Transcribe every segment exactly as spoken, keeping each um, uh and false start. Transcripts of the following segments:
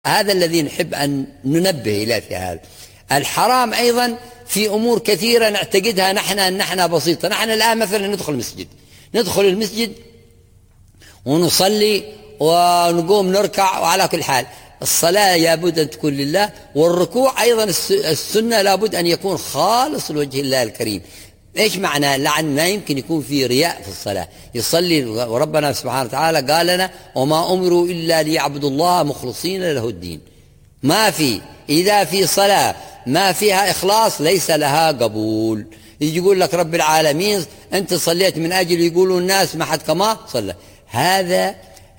هذا الذي نحب أن ننبه إليه في هذا. الحرام أيضا في أمور كثيرة نعتقدها نحن أن نحن بسيطة. نحن الآن مثلا ندخل المسجد ندخل المسجد ونصلي ونقوم نركع، وعلى كل حال الصلاة لابد أن تكون لله، والركوع أيضا السنة لابد أن يكون خالص لوجه الله الكريم. إيش معنى؟ لأن ما يمكن يكون في رياء في الصلاة. يصلي وربنا سبحانه وتعالى قال لنا وما أمروا إلا ليعبدوا الله مخلصين له الدين. ما في إذا في صلاة ما فيها إخلاص ليس لها قبول. يجي يقول لك رب العالمين أنت صليت من أجل يقولوا الناس ما حد كما صلى. هذا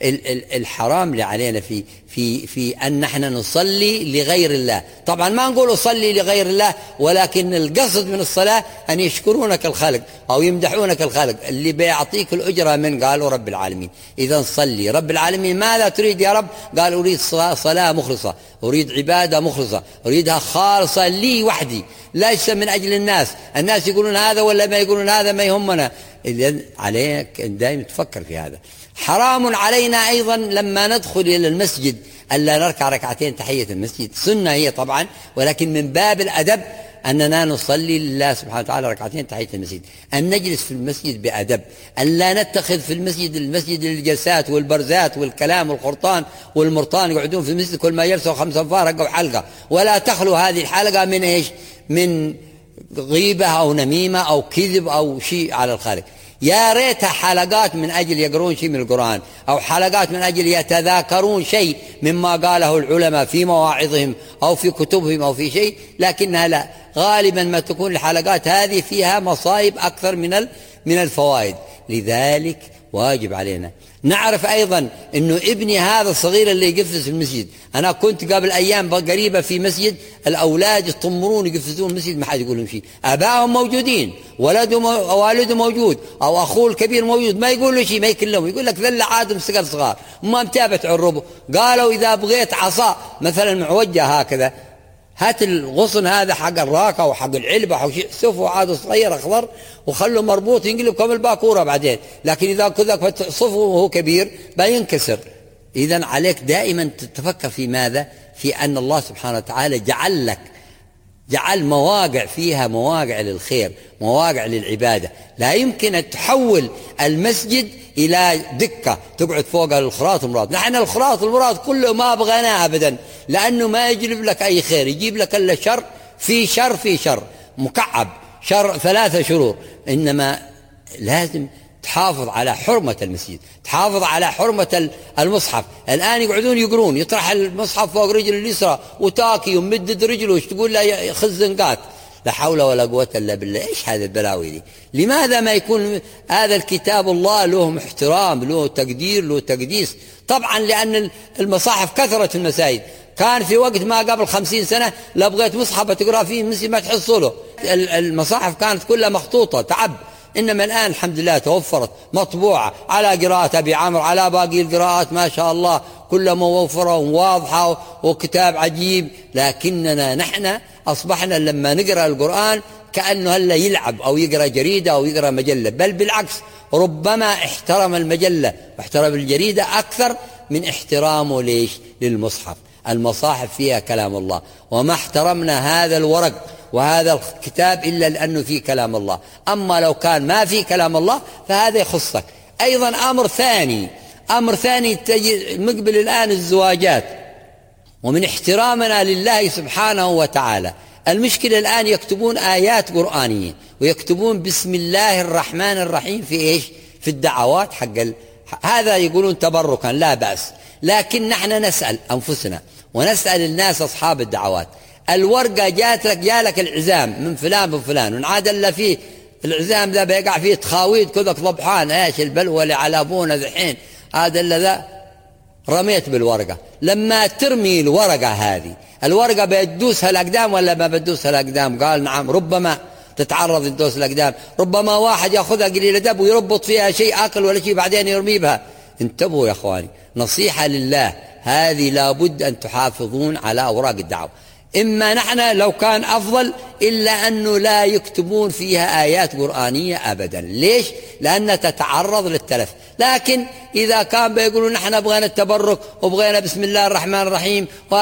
الحرام اللي علينا في في في أن نحن نصلي لغير الله. طبعا ما نقول صلي لغير الله، ولكن القصد من الصلاة أن يشكرونك الخالق أو يمدحونك الخالق اللي بيعطيك الأجرة من قالوا رب العالمين. إذا صلي رب العالمين ماذا تريد يا رب؟ قال أريد صلاة مخلصة، أريد عبادة مخلصة، أريدها خالصة لي وحدي ليس من أجل الناس. الناس يقولون هذا ولا ما يقولون هذا ما يهمنا. إذن عليك دائما تفكر في هذا. حرام علينا أيضا لما ندخل إلى المسجد ألا نركع ركعتين تحية المسجد. سنة هي طبعا، ولكن من باب الأدب أننا نصلي لله سبحانه وتعالى ركعتين تحية المسجد، أن نجلس في المسجد بأدب، أن لا نتخذ في المسجد المسجد الجلسات والبرزات والكلام والقرطان والمرطان يقعدون في المسجد كل ما يلسوا خمسة فارقة وحلقة، ولا تخلو هذه الحلقة من إيش؟ من غيبة أو نميمة أو كذب أو شيء على الخالق. يا ريتها حلقات من أجل يقرون شيء من القرآن، أو حلقات من أجل يتذاكرون شيء مما قاله العلماء في مواعظهم أو في كتبهم أو في شيء، لكنها لا، غالبا ما تكون الحلقات هذه فيها مصائب أكثر من من الفوائد. لذلك واجب علينا نعرف أيضا أنه ابني هذا الصغير اللي يقفز في المسجد، أنا كنت قبل أيام قريبة في مسجد الأولاد يطمرون يقفزون المسجد ما حد يقول لهم شيء، أباهم موجودين، ولده والده موجود أو أخوه الكبير موجود، ما يقول له شيء، ما يكلمه، يقول لك ذل عادم صغار صغار وما متابع عربه. قالوا إذا بغيت عصا مثلا معوجة هكذا هات الغصن هذا حق الراكة وحق العلبة أو شيء، صفه عاد صغير أخضر وخلوا مربوط ينقلب كم الباكورة بعدين، لكن إذا كذا صفه وهو كبير بينكسر. إذن عليك دائما تتفكر في ماذا؟ في أن الله سبحانه وتعالى جعل لك جعل مواقع فيها مواقع للخير، مواقع للعبادة. لا يمكن أن تحول المسجد إلى دكة تقعد فوقها الخراط المراد. نحن الخراط المراد كله ما بغناه أبدا، لأنه ما يجلب لك أي خير، يجيب لك إلا شر في شر في شر مكعب، شر ثلاثة شرور. إنما لازم تحافظ على حرمة المسجد، تحافظ على حرمة المصحف. الآن يقعدون يقرون، يطرح المصحف فوق رجل اليسرى وتاكي ومدد رجله وش تقول له خذ زنقات. لا حول ولا قوة إلا بالله. إيش هذا البلاوي دي؟ لماذا ما يكون هذا الكتاب الله له احترام، له تقدير، له تقديس؟ طبعا لأن المصاحف كثرت في المساجد. كان في وقت ما قبل خمسين سنة لو بغيت مصحف تقرأ فيه مسجد ما تحصله، المصاحف كانت كلها مخطوطة تعب. إنما الآن الحمد لله توفرت مطبوعة على قراءة أبي عمرو، على باقي القراءات ما شاء الله كلها موفرة وواضحة وكتاب عجيب. لكننا نحن أصبحنا لما نقرأ القرآن كأنه هلا يلعب أو يقرأ جريدة أو يقرأ مجلة، بل بالعكس ربما احترم المجلة واحترم الجريدة أكثر من احترامه ليش؟ للمصحف. المصاحف فيها كلام الله، وما احترمنا هذا الورق وهذا الكتاب إلا لأنه فيه كلام الله. أما لو كان ما فيه كلام الله فهذا يخصك. أيضا أمر ثاني أمر ثاني مقبل الآن الزواجات، ومن احترامنا لله سبحانه وتعالى المشكلة الآن يكتبون آيات قرآنية ويكتبون بسم الله الرحمن الرحيم في إيش؟ في الدعوات حق ال... هذا يقولون تبركا لا بأس، لكن نحن نسأل أنفسنا ونسأل الناس أصحاب الدعوات. الورقة جات لك جالك العزام من فلان وفلان ونعاد إلا فيه العزام ذا بيقع فيه تخاويد كذا ضبحان، ايش البلوى اللي على ابونا ذحين هذا اللي ذا رميت بالورقة. لما ترمي الورقة هذه الورقة بتدوسها الأقدام ولا ما بتدوسها الأقدام؟ قال نعم، ربما تتعرض لدوس الأقدام، ربما واحد يأخذها قليل دب ويربط فيها شيء أكل ولا شيء بعدين يرمي بها. انتبهوا يا أخواني، نصيحة لله، هذه لابد أن تحافظون على أوراق الدعوة. إما نحن لو كان أفضل، إلا أنه لا يكتبون فيها آيات قرآنية أبدا. ليش؟ لأنها تتعرض للتلف. لكن إذا كان بيقولوا نحن بغينا التبرك وبغينا بسم الله الرحمن الرحيم